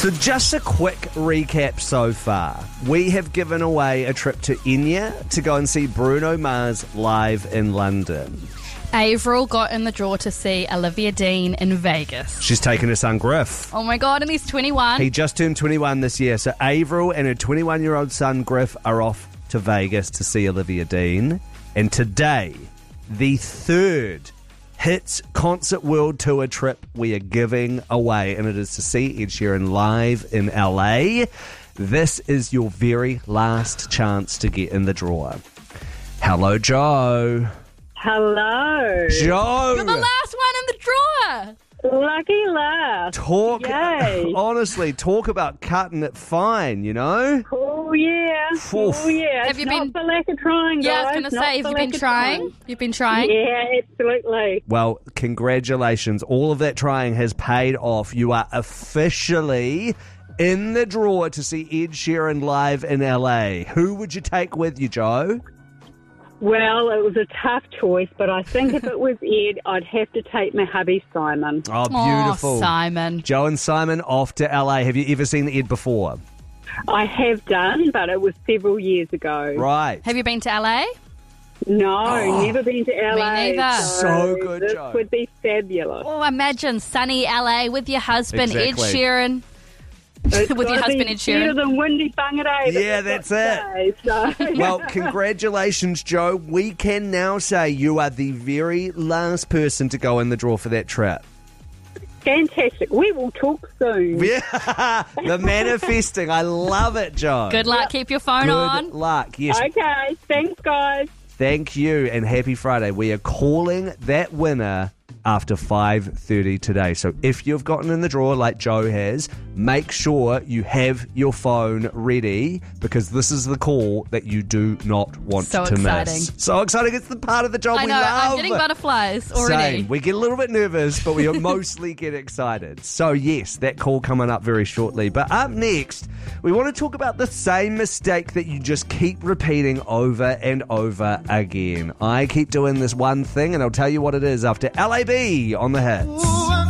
So just a quick recap so far. We have given away a trip to Enya to go and see Bruno Mars live in London. Avril got in the draw to see Olivia Dean in Vegas. She's taken her son Griff. Oh my God, and he's 21. He just turned 21 this year. So Avril and her 21-year-old son Griff are off to Vegas to see Olivia Dean. And today, the third Hits Concert World Tour trip we are giving away, and it is to see Ed Sheeran live in LA. This is your very last chance to get in the draw. Hello, Joe. Hello. Joe. You're the last one in the draw. Lucky last. Talk, Yay. honestly, talk about cutting it fine, you know? Oh, yeah. Oof. Oh, yeah. Have It's you not been- for lack of trying, guys. Yeah, I was going to Not say, have for you been lack of trying? You've been trying? Yeah, absolutely. Well, congratulations. All of that trying has paid off. You are officially in the draw to see Ed Sheeran live in LA. Who would you take with you, Joe? Well, it was a tough choice, but I think if it was Ed, I'd have to take my hubby, Simon. Oh, beautiful. Oh, Simon. Joe and Simon off to LA. Have you ever seen Ed before? I have done, but it was several years ago. Right. Have you been to LA? No, never been to LA. neither. So good, This Joe. would be fabulous. Oh, imagine sunny LA with your husband, Exactly. Ed Sheeran. It's With your gotta husband, be Ed Sheeran. better than Windy Whangarei. Yeah, that's it. So. Well, congratulations, Joe. We can now say you are the very last person to go in the draw for that trip. Fantastic. We will talk soon. Yeah, the manifesting. I love it, Joe. Good luck. Keep your phone Good on. luck. Yes. Okay, thanks, guys. Thank you and happy Friday. We are calling that winner after 5:30 today. So if you've gotten in the draw like Joe has, make sure you have your phone ready because this is the call that you do not want So to exciting. miss. So exciting. It's the part of the job I we know, love. I'm getting butterflies already. Same. We get a little bit nervous, but we mostly get excited. So yes, that call coming up very shortly. But up next, we want to talk about the same mistake that you just keep repeating over and over again. I keep doing this one thing, and I'll tell you what it is after LAB on the Hits.